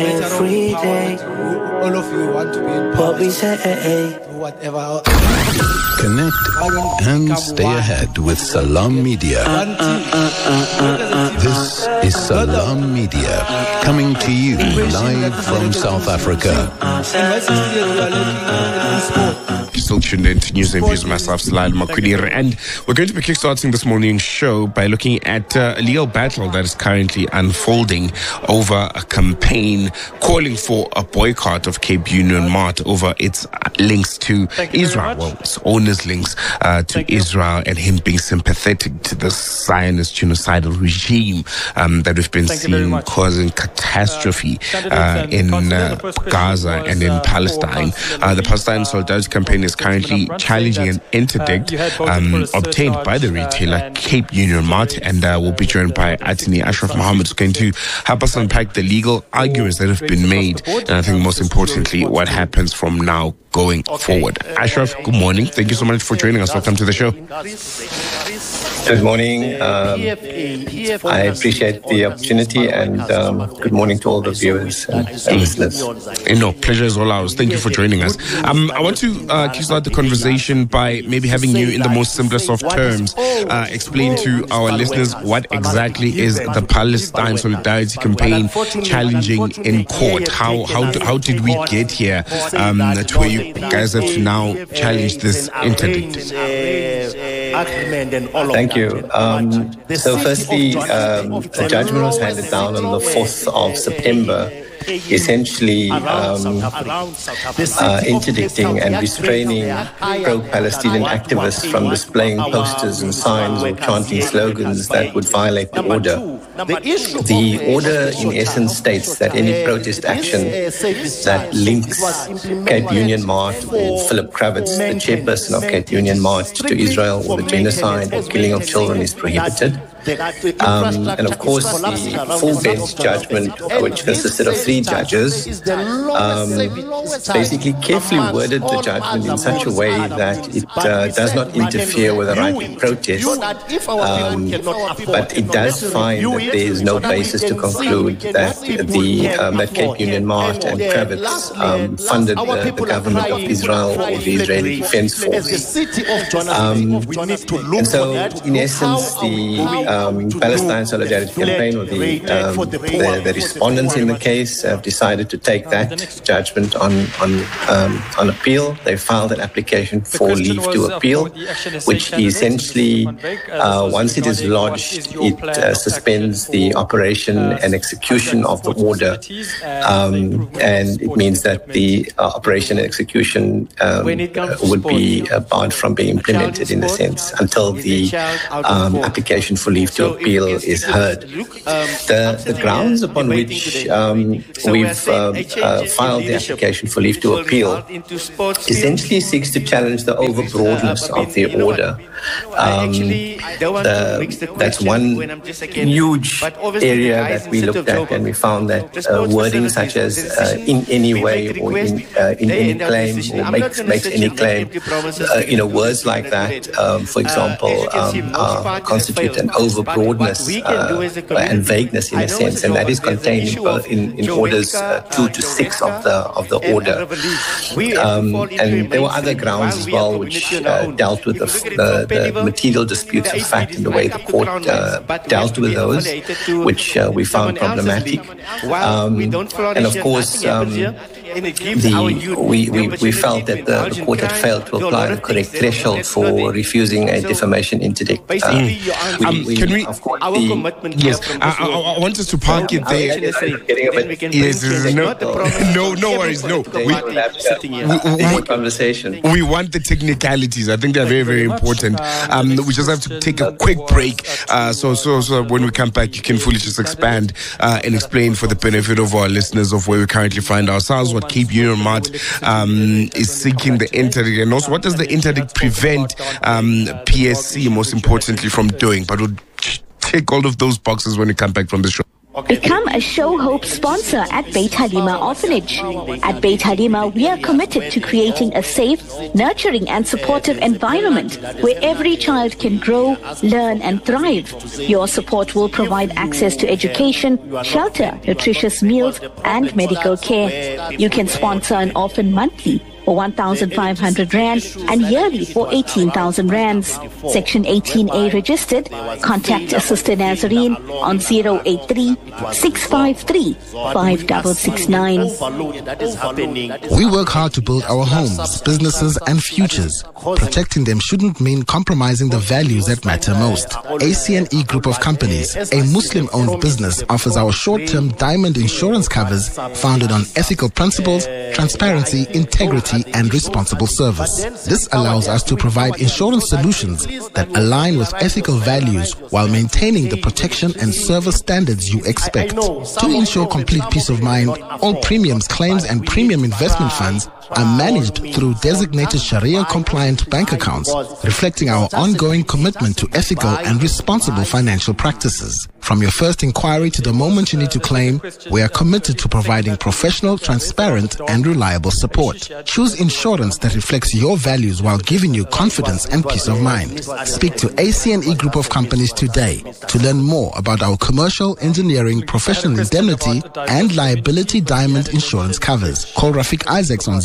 Every day, all of you want to be in what we say. Whatever. Connect and stay ahead with Salam Media. This is Salam Media, coming to you live from South Africa. Still tuned in to News and Views, myself, Salal Makudir, and we're going to be kickstarting this morning's show by looking at a legal battle that is currently unfolding over a campaign calling for a boycott of Cape Union Mart over its links to Israel, well, its owner's links to Israel, and him being sympathetic to the Zionist genocidal regime that we've been seeing causing catastrophe in Gaza and in Palestine. The Palestine Solidarity Campaign is currently challenging an interdict obtained by the retailer Cape Union Mart, and we'll be joined by attorney Ashraf Mohammed, who's going to help us unpack the legal arguments that have been made, and I think most importantly, what happens from now going forward. Ashraf, good morning. Thank you so much for joining us. Welcome to the show. Good morning. I appreciate the opportunity, and good morning to all the viewers and listeners. Pleasure is all ours. Thank you for joining us. I want to kickstart the conversation by maybe having you, in the most simplest of terms, explain to our listeners what exactly is the Palestine Solidarity Campaign challenging in court. How did we get here to where you guys have to now challenge this interdict? Thank you. So firstly, a judgment was handed down on the 4th of September, essentially interdicting and restraining pro-Palestinian activists from displaying posters and signs or chanting slogans that would violate the order. The order, in essence, states that any protest action that links Cape Union Mart or Philip Kravitz, the chairperson of Cape Union Mart, to Israel or the genocide or killing of children is prohibited. And of course, the full bench judgment, which consisted of 3 judges, basically carefully worded the judgment in such a way that it does not interfere with the right to protest, but it does find that there is no basis to conclude that that Cape Union Mart and Kravitz funded the government of Israel or the Israeli Defense Force. And so, in essence, the Palestine Solidarity Campaign, or the respondents in the case, have decided to take that judgment on appeal. They filed an application for leave to appeal, which essentially, once it is lodged, it suspends the operation and execution of the order, and it means that the operation and execution would be barred from being implemented, in a sense, until the application for leave to appeal is heard. The grounds upon which we've filed the application for leave to appeal essentially seeks to challenge the overbroadness of the order. That's one huge area that we looked at, and we found that wording such as in any way or in any claim or makes any claim, words like that, for example, constitute an overbroadness and vagueness, in a sense, and that is contained in orders 2 to 6 of the order. And there were other grounds as well which dealt with the material disputes of fact and the way the court dealt with those, which we found problematic. And of course, we felt that the court had failed to apply the correct threshold for refusing a defamation interdict. I want us to park it there. No worries. No, conversation. We want the technicalities. I think they're very, very important. We just have to take a quick break. So when we come back, you can fully just expand and explain for the benefit of our listeners of where we currently find ourselves, what Cape Union Mart is seeking the interdict, and also what does the interdict prevent PSC, most importantly, from doing. But we'll take all of those boxes when we come back from the show. Become a Show Hope sponsor at Beit Halima Orphanage. At Beit Halima, we are committed to creating a safe, nurturing and supportive environment where every child can grow, learn and thrive. Your support will provide access to education, shelter, nutritious meals and medical care. You can sponsor an orphan monthly for 1,500 Rand and yearly for 18,000 Rands. Section 18A registered. Contact Sister Nazarene on 083-653-5669. We work hard to build our homes, businesses and futures. Protecting them shouldn't mean compromising the values that matter most. ACNE Group of Companies, a Muslim-owned business, offers our short-term diamond insurance covers founded on ethical principles, transparency, integrity and responsible service. This allows us to provide insurance solutions that align with ethical values while maintaining the protection and service standards you expect. To ensure complete peace of mind, all premiums, claims and premium investment funds are managed through designated Sharia-compliant bank accounts, reflecting our ongoing commitment to ethical and responsible financial practices. From your first inquiry to the moment you need to claim, we are committed to providing professional, transparent, and reliable support. Choose insurance that reflects your values while giving you confidence and peace of mind. Speak to ACNE Group of Companies today to learn more about our commercial, engineering, professional indemnity, and liability diamond insurance covers. Call Rafik Isaacs on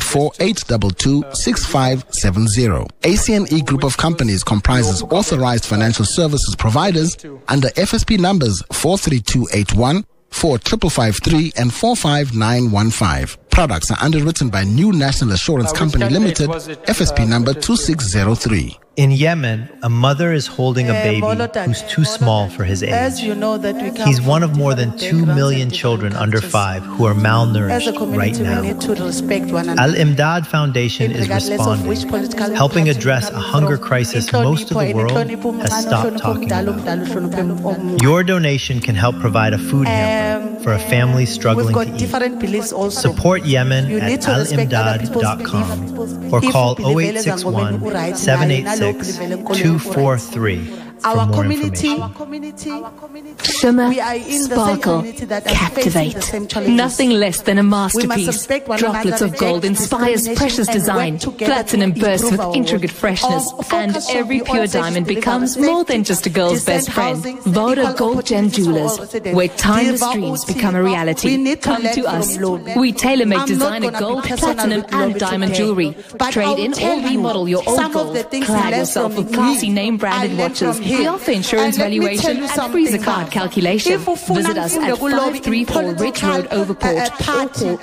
084-822-6570. ACNE Group of Companies comprises authorized financial services providers under FSP numbers 43281, 4553 and 45915. Products are underwritten by New National Assurance Company Limited, FSP number 2603. In Yemen, a mother is holding a baby who's too small for his age. He's one of more than 2 million children under 5 who are malnourished right now. Al-Imdad Foundation is responding, helping address a hunger crisis most of the world has stopped talking about. Your donation can help provide a food hamper for a family struggling to eat. Support Yemen at alimdad.com or call 0861 786 243 for more information. Shimmer, sparkle, captivate. Nothing less than a masterpiece. Droplets of gold inspires precious design. Platinum bursts with intricate freshness. And every pure diamond becomes more than just a girl's best friend. Voda Gold Gem Jewelers, where timeless dreams become a reality. Come to us. We tailor-make designer gold, platinum and diamond jewelry. Trade in or remodel your old gold. Clad yourself with classy name-branded watches. We offer insurance valuation and Freezer card calculation. Visit us at 534 Ridge Road, Overport, or call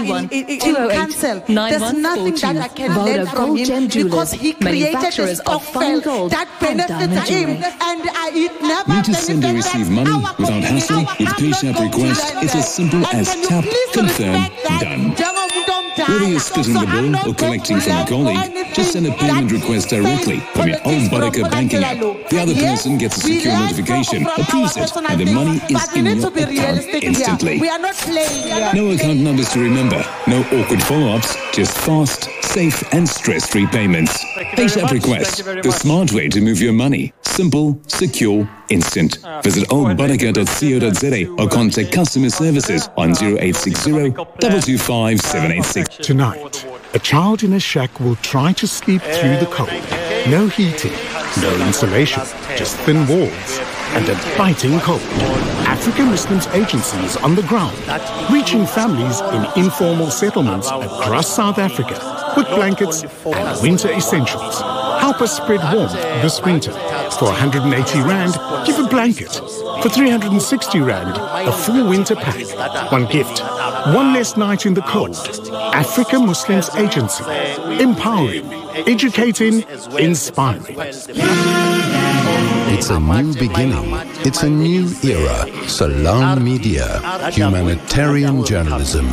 031-208-9142. Voda Gold Gem Jewelers, manufacturers of fine gold and diamond jewelry. Need to send or receive money without hassle with PayShap request? It's as simple as tap, confirm, done. Whether you're splitting the bill or collecting from a colleague, just send a payment request directly from your Al Barakah banking app. The other person gets a secure notification, approves it, and the money is in your account instantly. No account numbers to remember, no awkward follow-ups, just fast, safe and stress-free payments. PayShap request, the smart way to move your money. Simple, secure, instant. Visit albarakah.co.za or contact customer services on 0860 225 786. Tonight, a child in a shack will try to sleep through the cold. No heating, no insulation, just thin walls and a biting cold. African Muslims Agency is on the ground, reaching families in informal settlements across South Africa with blankets and winter essentials. Help us spread warmth this winter. For 180 Rand, give a blanket. For 360 Rand, a full winter pack. One gift, one less night in the cold. Africa Muslims Agency. Empowering, educating, inspiring. It's a new beginning. It's a new era. Salam Media. Humanitarian journalism.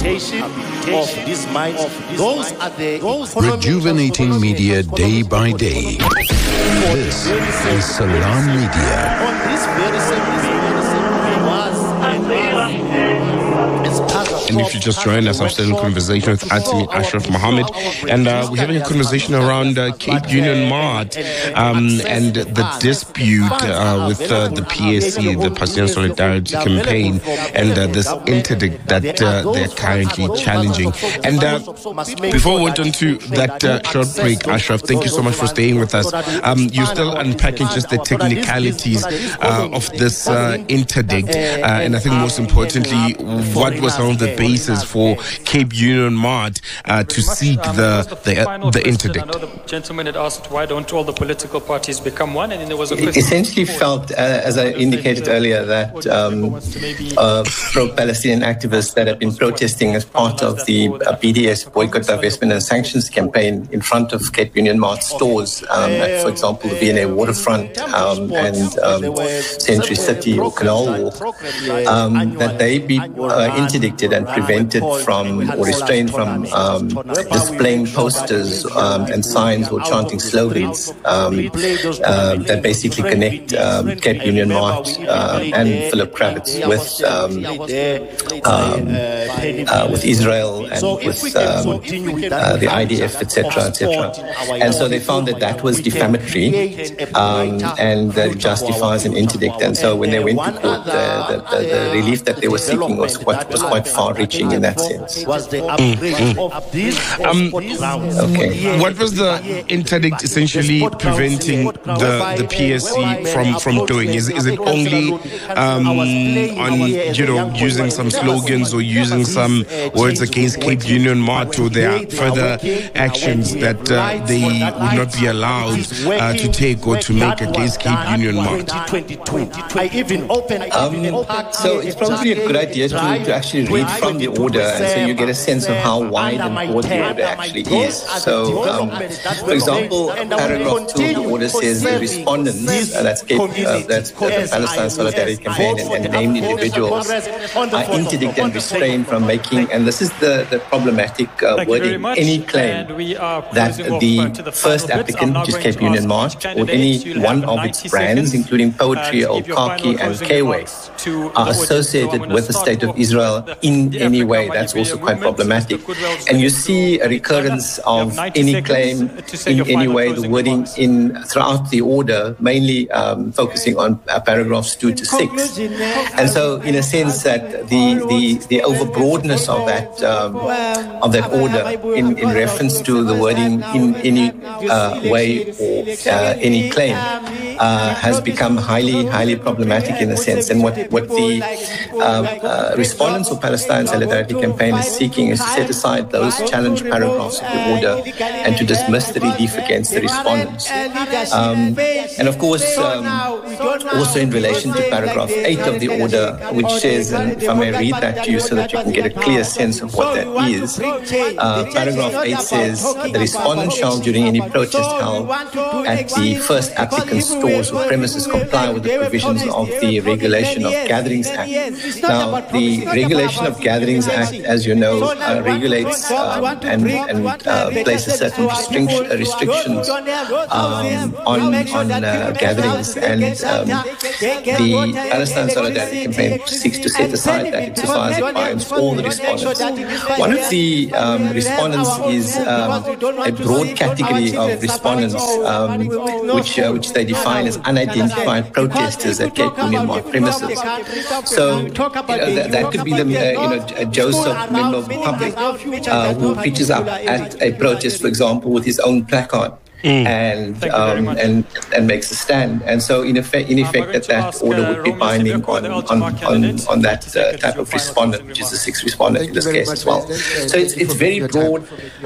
Rejuvenating media day by day. This is Salam Media. And if you just joined us, I'm still in conversation with Atimi Ashraf Mohammed, and we're having a conversation around Cape Union Mart and the dispute with the PSC, the Palestinian Solidarity Campaign, and this interdict that they're currently challenging. And before we went on to that short break, Ashraf, thank you so much for staying with us. You're still unpacking just the technicalities of this interdict, and I think most importantly, what was some of the basis for Cape Union Mart to seek the interdict? Another gentleman had asked, why don't all the political parties become one? And then there was a question. It essentially felt, as I indicated earlier, that pro-Palestinian activists that have been protesting as part of the BDS boycott, divestment and sanctions campaign in front of Cape Union Mart stores, at, for example, the V&A Waterfront and Century City or Canal Walk, that they be interdicted and prevented from or restrained from displaying posters and signs or chanting slogans that basically connect Cape Union Mart and Philip Kravitz with Israel and with the IDF, etc., etc. And so they found that was defamatory and that justifies an interdict. And so when they went to court, the relief that they were seeking was quite far-reaching in that sense. What was the interdict essentially preventing the PSC from doing? Is it only on using some slogans or using some words against Cape Union Mart, or there are further actions that they would not be allowed to take or to make against Cape Union Mart? So it's probably a good idea to actually read from the order, and so you get a sense of how wide and broad the order actually is. So, for example, paragraph 2 of the order says the respondents, that's the Palestine Solidarity Campaign and named individuals, are interdicted and restrained from making, and this is the problematic wording, any claim that the first applicant, which is Cape Union Mart, or any one of its brands, including Poetry, Old Khaki, and K-Way, are associated with the State of Israel in any way. That's also quite problematic. And you see a recurrence of any claim in any way, the wording throughout the order, mainly focusing on paragraphs 2 to 6. And so, in a sense, that the overbroadness of that order in reference to the wording in any way or any claim has become highly problematic in a sense. And what the respondents of Palestine Solidarity Campaign is seeking is to set aside those challenge paragraphs of the order and to dismiss the relief against the respondents. And of course, also in relation to paragraph 8 of the order, which says, and if I may read that to you so that you can get a clear sense of what that is, paragraph 8 says, the respondent shall, during any protest held at the first applicant's stores or premises, comply with the provisions of the Regulation of Gatherings Act. Now, the Regulation of Gatherings Act, as you know, regulates and places certain restrictions on gatherings, and the Palestine Solidarity Campaign seeks to set aside that insofar as it binds all the respondents. One of the respondents is a broad category of respondents, which they define as unidentified protesters at Cape Union Mart premises. So that could be a Joseph, member of the public, who pitches up at a protest, for example, with his own placard. And makes a stand, and so in effect that order would be binding on that type of respondent, which is the sixth respondent in this case as well. So it's very broad.